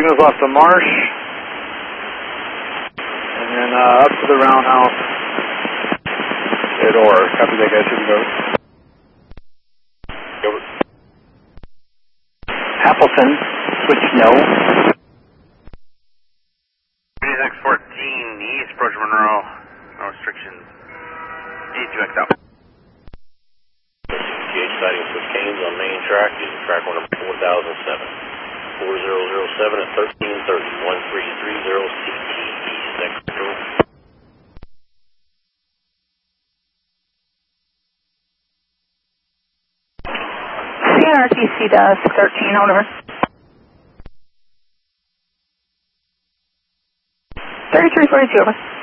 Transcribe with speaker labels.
Speaker 1: is left of Marsh. And then up to the roundhouse. Or copy that, guys. Should go.
Speaker 2: Over.
Speaker 3: Appleton, switch no.
Speaker 4: X14, east, approach Monroe. No restrictions. D2X out.
Speaker 2: GH sighting for Canes on main track is track number 4007. 4007 at 1330, 1330 CT east. Next control.
Speaker 5: CNRTC does 13, over. 3342, over.